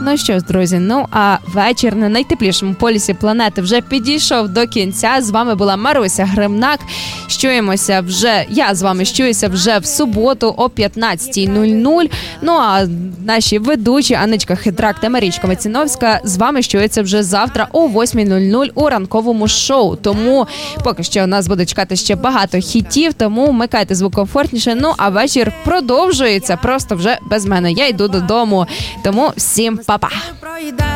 Ну що ж, друзі, а вечір на найтеплішому полюсі планети вже підійшов до кінця. З вами була Маруся Гримнак. Я з вами чуюся вже в суботу о 15:00. А наші ведучі Аничка Хитрак та Марічка Ваціновська з вами чуються вже завтра о 8:00 у ранковому шоу. Тому поки що у нас буде чекати ще багато хітів, тому вмикайте звук комфортніше. А вечір продовжується, просто вже без мене. Я йду додому. Тому всім па-па!